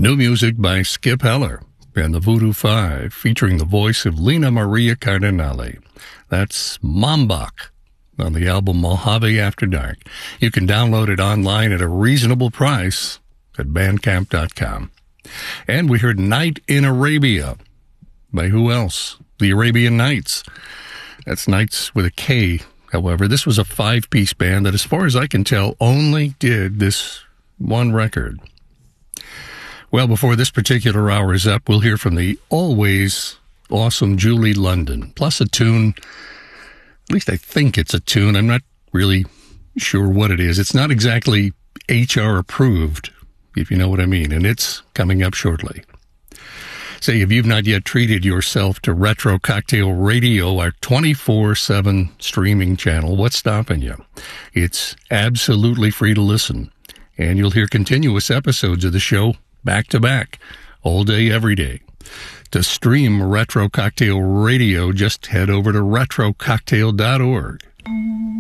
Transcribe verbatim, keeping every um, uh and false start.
New music by Skip Heller and the Voodoo Five, featuring the voice of Lena Maria Cardinale. That's Mambach on the album Mojave After Dark. You can download it online at a reasonable price at bandcamp dot com. And we heard Night in Arabia by who else? The Arabian Nights. That's Nights with a K. However, this was a five-piece band that, as far as I can tell, only did this one record. Well, before this particular hour is up, we'll hear from the always awesome Julie London, plus a tune. At least I think it's a tune. I'm not really sure what it is. It's not exactly H R approved, if you know what I mean, and it's coming up shortly. Say, if you've not yet treated yourself to Retro Cocktail Radio, our twenty-four seven streaming channel, what's stopping you? It's absolutely free to listen, and you'll hear continuous episodes of the show back to back, all day, every day. To stream Retro Cocktail Radio, just head over to retro cocktail dot org.